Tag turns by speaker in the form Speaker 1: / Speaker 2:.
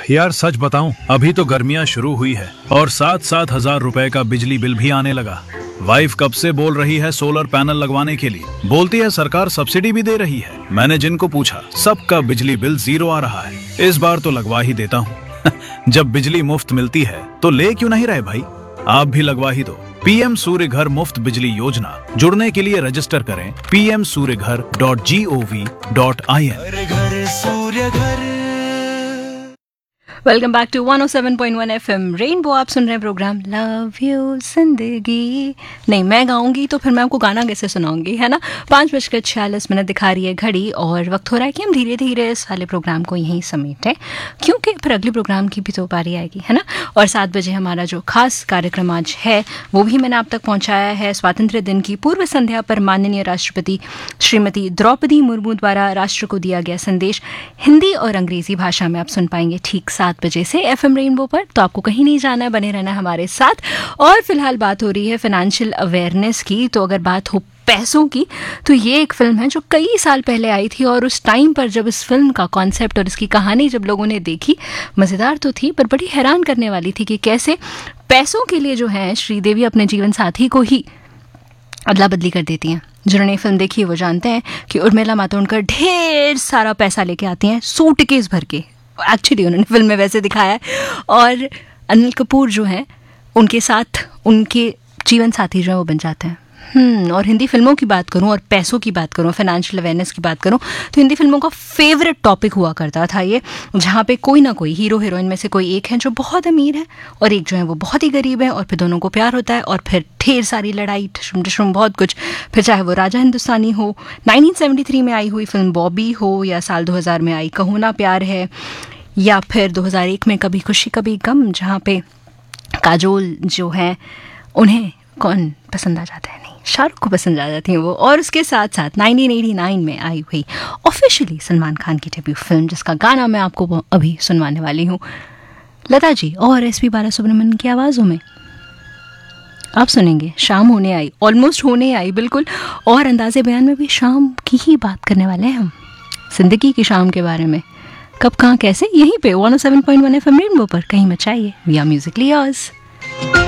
Speaker 1: यार सच बताऊं, अभी तो गर्मियां शुरू हुई है और 7-7 हजार रुपए का बिजली बिल भी आने लगा। वाइफ कब से बोल रही है सोलर पैनल लगवाने के लिए। बोलती है सरकार सब्सिडी भी दे रही है। मैंने जिनको पूछा सबका बिजली बिल 0 आ रहा है। इस बार तो लगवा ही देता हूँ। जब बिजली मुफ्त मिलती है तो ले क्यों नहीं रहे भाई, आप भी लगवा ही दो। पीएम सूर्य घर मुफ्त बिजली योजना, जुड़ने के लिए रजिस्टर करें pmsuryaghar.gov.in।
Speaker 2: Welcome back to 107.1 FM rainbow. आप सुन रहे हैं प्रोग्राम लव यू जिंदगी। नहीं, मैं गाऊंगी तो फिर मैं आपको गाना कैसे सुनाऊंगी, है ना। 5:46 दिखा रही है घड़ी और वक्त हो रहा है कि हम धीरे धीरे इस वाले प्रोग्राम को यहीं समेटें, क्योंकि फिर अगले प्रोग्राम की भी तो बारी आएगी, है ना। और 7 बजे हमारा जो खास कार्यक्रम आज है वो भी मैंने आप तक पहुँचाया है। स्वातंत्र्य दिन की पूर्व संध्या पर माननीय राष्ट्रपति श्रीमती द्रौपदी मुर्मू द्वारा राष्ट्र को दिया गया संदेश हिंदी और अंग्रेजी भाषा में आप सुन पाएंगे ठीक 7 बजे से FM रेनबो पर। तो आपको कहीं नहीं जाना है, बने रहना हमारे साथ। और फिलहाल बात हो रही है फाइनेंशियल अवेयरनेस की। तो अगर बात हो पैसों की, तो ये एक फिल्म है जो कई साल पहले आई थी और उस टाइम पर जब इस फिल्म का कॉन्सेप्ट और इसकी कहानी जब लोगों ने देखी, मज़ेदार तो थी पर बड़ी हैरान करने वाली थी कि कैसे पैसों के लिए जो है श्रीदेवी अपने जीवन साथी को ही अदला बदली कर देती हैं। जिन्होंने फिल्म देखी है वो जानते हैं कि उर्मिला मातोंडकर ढेर सारा पैसा लेके आती हैं सूटकेस भर के। एक्चुअली उन्होंने फिल्म में वैसे दिखाया है। और अनिल कपूर जो हैं उनके साथ उनके जीवन साथी जो है वो बन जाते हैं। और हिंदी फिल्मों की बात करूं और पैसों की बात करूं, फाइनेंशियल अवेयरनेस की बात करूं, तो हिंदी फिल्मों का फेवरेट टॉपिक हुआ करता था ये, जहां पे कोई ना कोई हीरो हीरोइन में से कोई एक है जो बहुत अमीर है और एक जो है वो बहुत ही गरीब है, और फिर दोनों को प्यार होता है और फिर ढेर सारी लड़ाई ठुम बहुत कुछ। फिर चाहे वो राजा हिंदुस्तानी हो, 1973 में आई हुई फिल्म बॉबी हो, या साल 2000 में आई कहो ना प्यार है, या फिर 2001 में कभी खुशी कभी गम, जहाँ पे काजोल जो है उन्हें कौन पसंद आ जाता है, नहीं शाहरुख को पसंद आ जाती हैं वो। और उसके साथ साथ 1989 में आई हुई ऑफिशियली सलमान खान की डेब्यू फिल्म, जिसका गाना मैं आपको अभी सुनवाने वाली हूँ, लता जी और SP बालासुब्रमण्यम की आवाज़ों में। आप सुनेंगे शाम होने आई, ऑलमोस्ट होने आई बिल्कुल। और अंदाज़े बयान में भी शाम की ही बात करने वाले हैं हम, जिंदगी की शाम के बारे में। कब कहाँ कैसे, यहीं पे 107.1 FM रेनबो पर कहीं मचाइए। We are Musically yours.